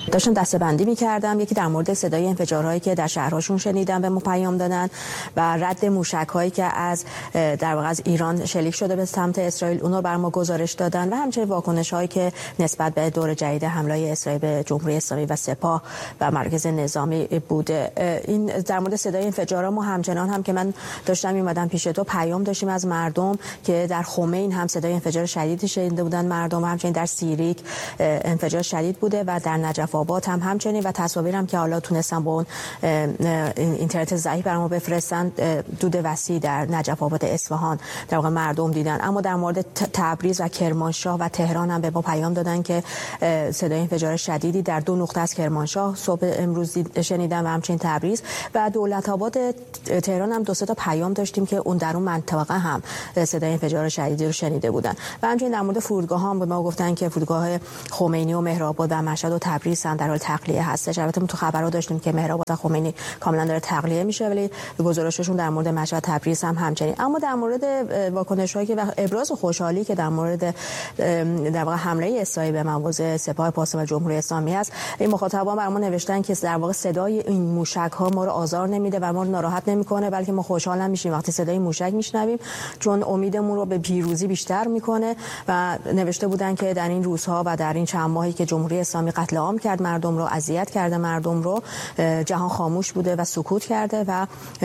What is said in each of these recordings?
داشتم دسته‌بندی می‌کردم. یکی در مورد صدای انفجارهایی که در شهرهاشون شنیدم به ما پیام دادن و رد موشک‌هایی که از در واقع از ایران شلیک شده به سمت اسرائیل اونو بر ما گزارش دادن و همچنین واکنش‌هایی که نسبت به دور جدید حمله اسرائیل به جمهوری اسلامی و سپاه و مرکز نظامی بوده. این در مورد صدای انفجارها ما همچنان هم که من داشتم می‌اومدم پیش تو پیام داشتیم از مردم که در خمین هم صدای انفجار شدیدی شنیده بودن مردم، همچنین در سیریک انفجار شدید بوده و در نجف آباد هم همچنین و تصاویرم که حالا تونستم با اون اینترنت ضعیف برام بفرستن دود وسیع در نجف آباد اصفهان در واقع مردم دیدن. اما در مورد تبریز و کرمانشاه و تهران هم به ما پیام دادن که صدای انفجار شدیدی در 2 نقطه از کرمانشاه صبح امروز شنیدن و همچنین تبریز و دولت آباد تهران هم 2 تا پیام داشتیم که اون در اون منطقه هم صدای انفجار شدیدی رو شنیده بودن. و همچنین در مورد فرودگاه هم به ما گفتن که فرودگاه خمینی و مهرآباد و مشهد و تبریز هم در حال تخلیه هستش. البته ما تو خبرها داشتیم که مهرآباد و خمینی کاملا داره تخلیه میشه ولی گزارششون در مورد مشهد تبریز هم همچنین. اما در مورد واکنش‌هایی که و ابراز خوشحالی که در مورد در واقع حمله اسرائیل به مواضع سپاه پاسداران جمهوری اسلامی است، این مخاطبان برام نوشتن که در واقع صدای این موشک‌ها ما رو آزار نمیده و ما رو ناراحت نمیکنه، بلکه ما خوشحال میشیم وقتی صدای موشک میشنویم چون امیدمون رو به پیروزی بیشتر میکنه. و نوشته بودن که در این روزها و در این چند ماهی که جمهوری اسلامی قتل عام کرد مردم رو، اذیت کرده مردم رو، جهان خاموش بوده و سکوت کرده و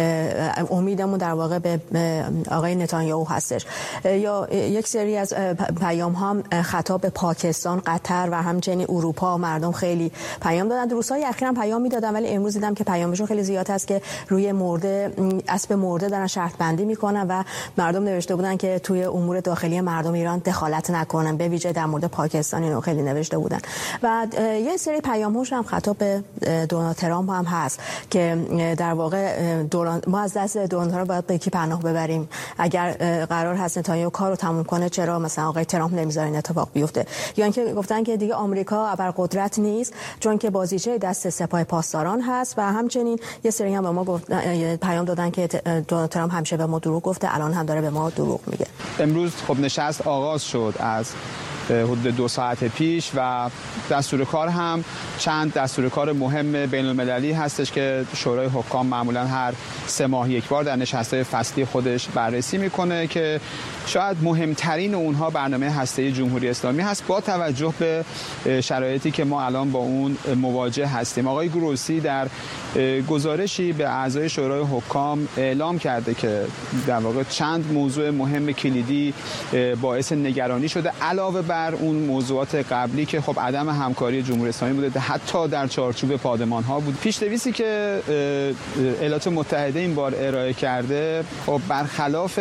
امیدمون در واقع به آقای نتانیاهو هستش. یا یک سری از پیام ها خطاب به پاکستان، قطر و همچنین اروپا مردم خیلی پیام دادن. روزهای اخیرا پیام میدادن ولی امروز دیدم که پیامشون خیلی زیاد است که روی مرده، اسب مرده دارن شرط بندی میکنن و مردم نوشته بودن که توی امور داخلی مردم ایران دخالت نکنن، به ویژه در مورد پاکستان اینو خیلی نوشته بودن. و یه سری پیام‌هاش هم خطاب به دونالد ترامپ هم هست که در واقع ما از دست دونالد ترامپ باید به کی پناه ببریم؟ اگر قرار هست نتانیاهو کارو تموم کنه چرا مثلا آقای ترامپ نمیذاره این اتفاق بیفته؟ یا اینکه گفتن که دیگه آمریکا ابرقدرت نیست چون که بازیچه دست سپاه پاسداران هست. و همچنین یه سری هم به ما پیام دادن که دونالد ترامپ همیشه به ما دروغ گفته، الان هم داره به ما دروغ میگه. امروز خب نشست آغاز شد از حدود 2 ساعت پیش و دستور کار هم چند دستور کار مهم بین المللی هستش که شورای حکام معمولا هر 3 ماه یک بار در نشست‌های فصلی خودش بررسی میکنه که شاید مهمترین اونها برنامه هسته‌ای جمهوری اسلامی هست با توجه به شرایطی که ما الان با اون مواجه هستیم. آقای گروسی در گزارشی به اعضای شورای حکام اعلام کرده که در واقع چند موضوع مهم کلیدی باعث نگرانی شده علاوه بر اون موضوعات قبلی که خب عدم همکاری جمهوری اسلامی بوده، حتی در چارچوب پادمان‌ها بود. پیش‌نویسی که ایالات متحده این بار ارائه کرده خب برخلاف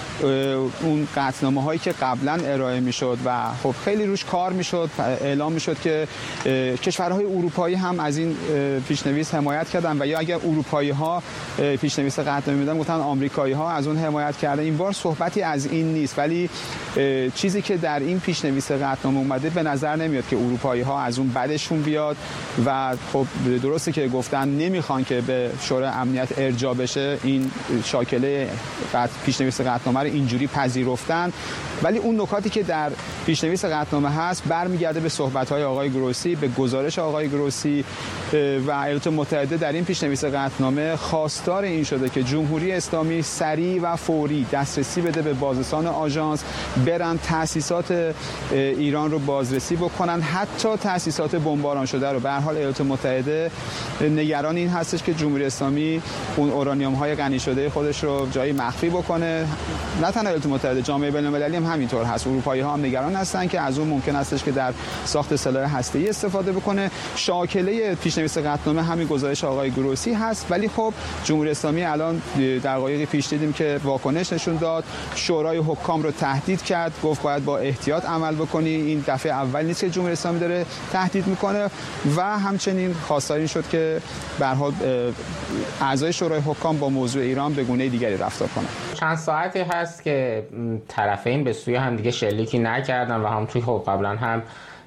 اون قطعنامه‌هایی که قبلا ارائه میشد و خب خیلی روش کار میشد، اعلام میشد که کشورهای اروپایی هم از این پیش‌نویس حمایت کردن و یا اگر اروپایی‌ها پیش‌نویس قطعنامه میدن گفتن آمریکایی‌ها از اون حمایت کردن. این بار صحبتی از این نیست، ولی چیزی که در این پیش‌نویس قطعنامه اومده به نظر نمیاد که اروپایی‌ها از اون بدشون بیاد و خب درسته که گفتن نمیخوان که به شورای امنیت ارجاع بشه، این شاکله پیش‌نویس قطعنامه رو اینجوری پذیرفتن، ولی اون نکاتی که در پیش‌نویس قطعنامه هست برمیگرده به صحبت‌های آقای گروسی، به گزارش آقای گروسی و ایالات متحده در این پیش‌نویس قطعنامه خواستار این شده که جمهوری اسلامی سریع و فوری دسترسی بده به بازرسان آژانس، برن تأسیسات ایران رو بازرسی بکنن، حتی تأسیسات بمباران شده رو. به هر حال ایالات متحده نگران این هستش که جمهوری اسلامی اون اورانیوم‌های غنی شده خودش رو جایی مخفی بکنه. نه تنها ایالات متحده، جامعه بین‌المللی هم همینطور هست. اروپایی‌ها هم نگران هستن که از اون ممکن هستش که در ساخت سلاح هسته‌ای استفاده بکنه. شاکله پیش‌نویس قطعنامه همین گزارش آقای گروسی هست، ولی خب جمهوری اسلامی الان دقایقی پیش دیدیم که واکنش نشون داد، شورای حکام رو تهدید کرد، گفت باید با احتیاط عمل بکنی، این دفعه اول نیست که جمهوری اسلامی داره تهدید میکنه و همچنین خواستار این شد که به هر حال اعضای شورای حکام با موضوع ایران به گونه دیگری رفتار کنند. چند ساعتی هست که طرفین به سوی هم دیگه شلیکی نکردن و هم توی خب قبلا هم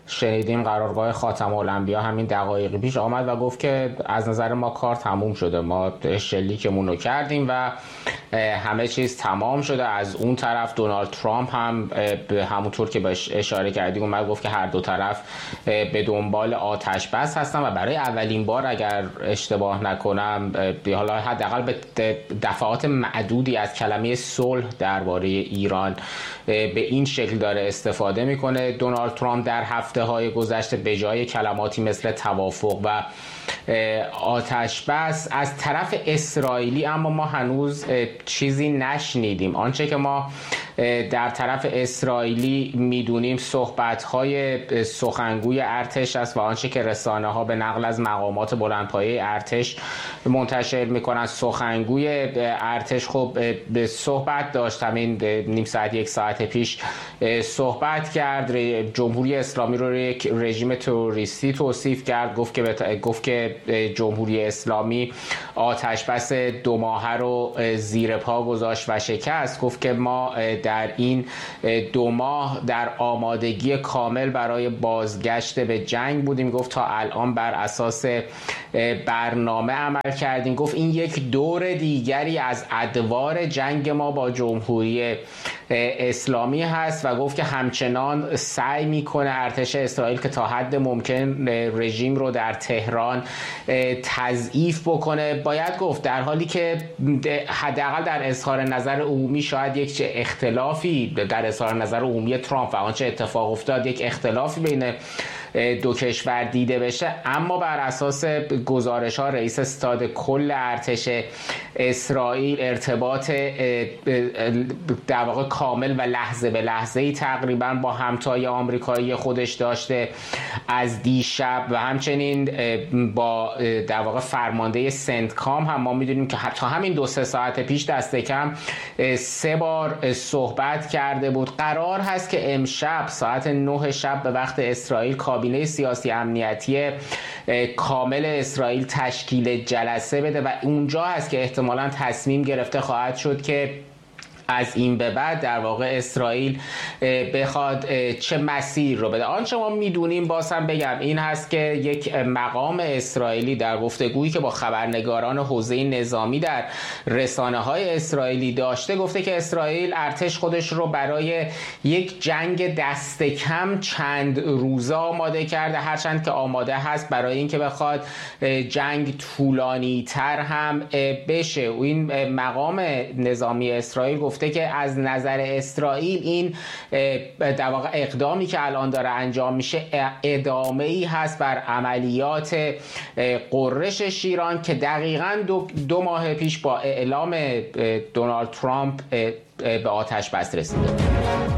شنیدیم قرارگاه خاتم الانبیا همین دقایق پیش آمد و گفت که از نظر ما کار تموم شده، ما شلیکمون رو کردیم و همه چیز تمام شده. از اون طرف دونالد ترامپ هم به همونطور که بهش اشاره کردیم اومد گفت که هر دو طرف به دنبال آتش بس هستن و برای اولین بار اگر اشتباه نکنم حالا حداقل به دفعات معدودی از کلمه صلح درباره ایران به این شکل داره استفاده میکنه. دونالد ترامپ در هفته‌های گذشته به جای کلماتی مثل توافق و آتش بس از طرف اسرائیلی، اما ما هنوز چیزی نشنیدیم. آنچه که ما در طرف اسرائیلی میدونیم صحبت‌های سخنگوی ارتش است و آنچه که رسانه‌ها به نقل از مقامات بلندپایه ارتش منتشر میکنن. سخنگوی ارتش خب به صحبت داشت، همین نیم ساعت یک ساعت پیش صحبت کرد، جمهوری اسلامی رو یک رژیم تروریستی توصیف کرد، گفت که جمهوری اسلامی آتش بس 2 ماهه رو زیر پا گذاشت و شکست. گفت که ما در این 2 ماه در آمادگی کامل برای بازگشت به جنگ بودیم. گفت تا الان بر اساس برنامه عمل کردیم. گفت این یک دور دیگری از ادوار جنگ ما با جمهوری اسلامی هست و گفت که همچنان سعی میکنه ارتش اسرائیل که تا حد ممکن رژیم رو در تهران تضعیف بکنه. باید گفت در حالی که حداقل در اظهار نظر عمومی شاید یک اختلافی در اظهار نظر عمومی ترامپ و آنچه اتفاق افتاد یک اختلافی بین دو کشور دیده بشه، اما بر اساس گزارش ها رئیس ستاد کل ارتش اسرائیل ارتباط در واقع کامل و لحظه به لحظه‌ای تقریبا با همتای آمریکایی خودش داشته از دیشب و همچنین با در واقع فرمانده سنتکام هم ما میدونیم که حتی همین 2-3 ساعت پیش دست کم 3 بار صحبت کرده بود. قرار هست که امشب ساعت 9 شب به وقت اسرائیل کابینه سیاسی امنیتی کامل اسرائیل تشکیل جلسه بده و اونجا هست که احتمالاً تصمیم گرفته خواهد شد که از این به بعد در واقع اسرائیل بخواد چه مسیر رو بده. آنچه ما میدونیم بازم بگم این هست که یک مقام اسرائیلی در گفتگویی که با خبرنگاران حوزه نظامی در رسانه‌های اسرائیلی داشته گفته که اسرائیل ارتش خودش رو برای یک جنگ دست کم چند روزه آماده کرده، هرچند که آماده هست برای اینکه بخواد جنگ طولانی تر هم بشه. و این مقام نظامی اسرائیل گفته که از نظر اسرائیل این در واقع اقدامی که الان داره انجام میشه ادامه‌ای هست بر عملیات غرش شیران که دقیقاً 2 ماه پیش با اعلام دونالد ترامپ به آتش بس رسیده.